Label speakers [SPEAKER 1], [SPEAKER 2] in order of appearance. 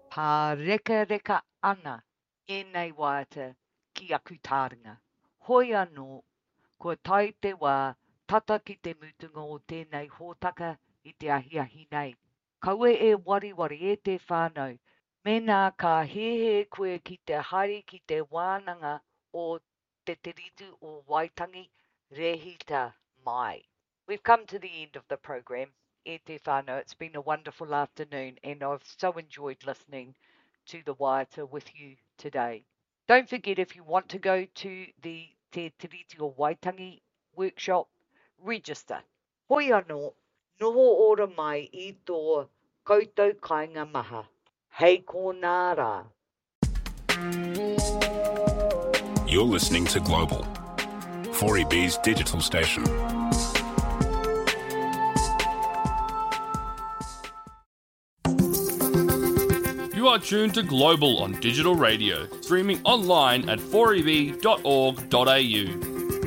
[SPEAKER 1] Pa reka reka ana e nei wāta ki aku tāringa. Hoi anō, kua tai te wā, tata ki te mutunga o tēnei hōtaka i te ahiahi nei. Kaua e wariwari e te whānau, mena ka hehe koe ki te haere ki te wānanga o te teritu o Waitangi rehita mai. We've come to the end of the program. E te whānau, it's been a wonderful afternoon and I've so enjoyed listening to the Waiata with you today. Don't forget, if you want to go to the Te Tiriti o Waitangi workshop, register. Hoi anō, noho ora mai I tō koutou kāinga maha. Hei kōnā rā.
[SPEAKER 2] You're listening to Global, 4EB's digital station.
[SPEAKER 3] You are tuned to Global on digital radio, streaming online at 4eb.org.au.